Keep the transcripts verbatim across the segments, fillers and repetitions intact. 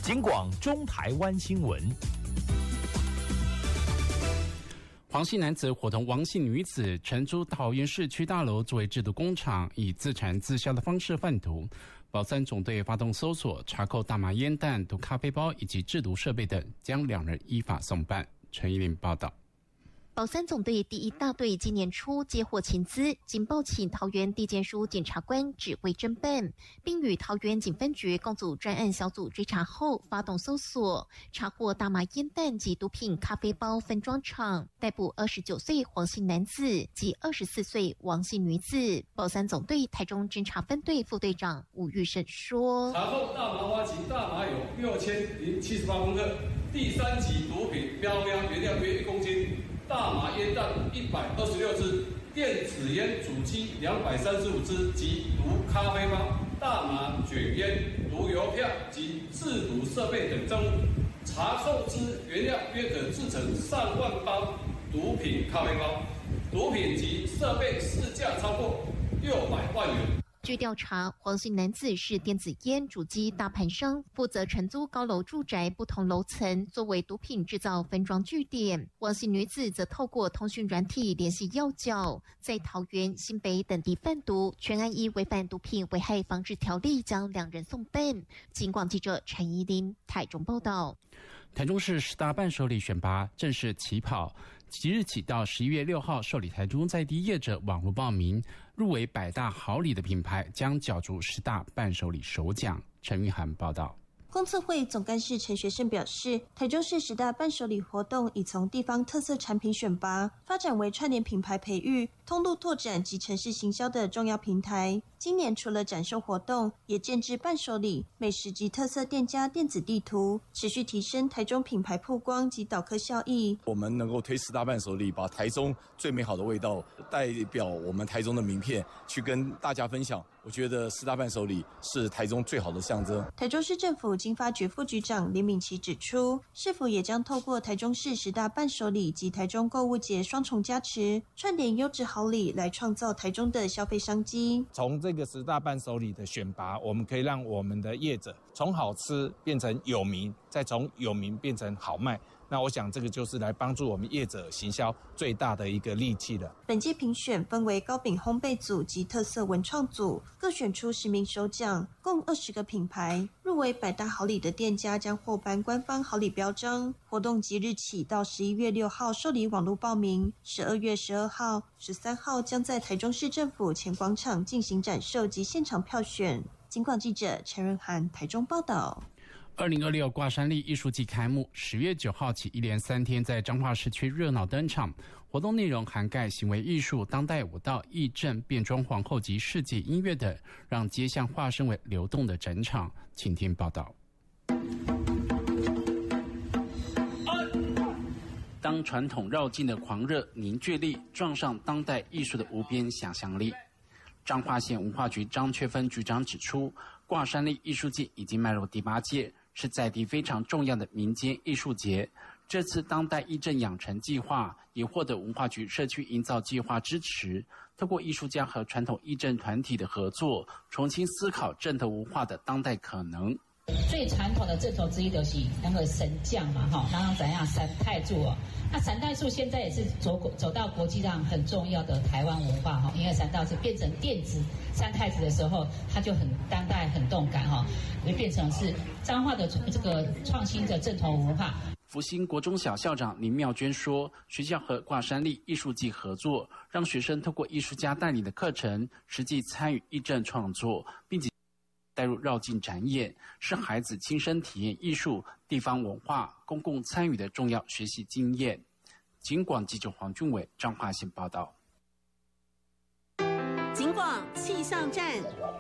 警广中台湾新闻。 黄姓男子伙同王姓女子承租桃园市区大楼作为制毒工厂，以自产自销的方式贩毒。保三总队发动搜索，查扣大麻烟弹、毒咖啡包以及制毒设备等，将两人依法送办。陈依林报道。 保三总队第一大队今年初接获情资，经报请桃园地检署检察官指挥侦办，并与桃园警分局共组专案小组追查后，发动搜索，查获大麻烟弹及毒品咖啡包分装厂，逮捕二十九岁黄姓男子及二十四岁王姓女子。保三总队台中侦查分队副队长吴玉胜说： 查获大麻花及大麻有六千零七十八公克，第三级毒品标标原料约一公斤。大麻烟弹一百二十六支，电子烟主机两百三十五支及毒咖啡包、大麻卷烟、毒邮票及制毒设备等证物，查扣之原料约可制成上万包毒品咖啡包，毒品及设备市价超过六百万元。 据调查，黄姓男子是电子烟主机大盘商，负责承租高楼住宅不同楼层作为毒品制造分装据点。王姓女子则透过通讯软体联系药教，在桃园、新北等地贩毒。全案依违反毒品危害防治条例，将两人送办。警广记者陈怡琳台中报道。 台中市十大伴手礼选拔正式起跑，即日起到十一月六号受理台中在地业者网络报名，入围百大好礼的品牌将角逐十大伴手礼首奖。陈玉涵报道。 公测会总干事陈学胜表示，台中市十大伴手礼活动已从地方特色产品选拔，发展为串联品牌培育、通路拓展及城市行销的重要平台。今年除了展售活动，也建置伴手礼、美食及特色店家电子地图，持续提升台中品牌曝光及导客效益。 我们能够推十大伴手礼，把台中最美好的味道代表我们台中的名片去跟大家分享，我觉得十大伴手礼是台中最好的象征。 台中市政府经发局副局长林敏琪指出，市府也将透过台中市十大伴手礼及台中购物节双重加持，串联优质好礼来创造台中的消费商机。 从这个十大伴手礼的选拔，我们可以让我们的业者从好吃变成有名，再从有名变成好卖。那我想这个就是来帮助我们业者行销最大的一个利器了。 本届评选分为糕饼烘焙组及特色文创组，各选出十名首奖，共二十个品牌。入围百大好礼的店家将获颁官方好礼标章。活动即日起到十一月六号受理网络报名，十二月十二号、十三号将在台中市政府前广场进行展售及现场票选。警广记者陈润涵台中报道。 二零二六挂山历艺术季开幕，十月九号起一连三天在彰化市区热闹登场。活动内容涵盖行为艺术、当代舞蹈、义政、变装皇后及世界音乐等，让街巷化身为流动的展场。请听报道。当传统绕境的狂热凝聚力撞上当代艺术的无边想象力。彰化县文化局张雀分局长指出，挂山历艺术季已经迈入第八届，是在地非常重要的民间艺术节。这次当代义政养成计划也获得文化局社区营造计划支持，透过艺术家和传统义政团体的合作，重新思考阵头文化的当代可能。 最传统的阵头之一就是那个神将嘛，哈，然后怎样三太柱哦。那三太柱现在也是走走到国际上很重要的台湾文化哈，因为三太子变成电子三太子的时候，它就很当代很动感哈，也变成是彰化的这个创新的阵头文化。 福兴国中小校长林妙娟说，学校和挂山历艺术季合作，让学生透过艺术家带领的课程，实际参与义政创作，并且带入绕境展演，是孩子亲身体验艺术、地方文化、公共参与的重要学习经验。警广记者黄俊伟彰化县报道。 警广气象站。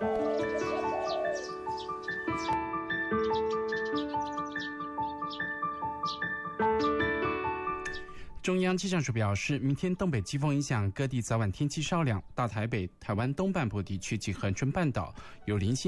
中央气象署表示，明天东北季风影响各地早晚天气稍凉，大台北、台湾东半部地区及恒春半岛有零星